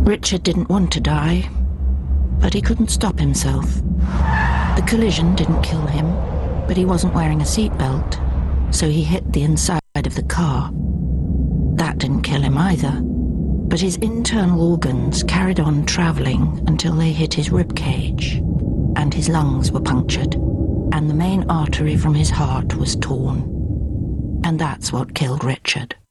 Richard didn't want to die, but he couldn't stop himself. The collision didn't kill him, but he wasn't wearing a seatbelt, so he hit the inside of the car. That didn't kill him either, but his internal organs carried on travelling until they hit his ribcage, and his lungs were punctured, and the main artery from his heart was torn. And that's what killed Richard.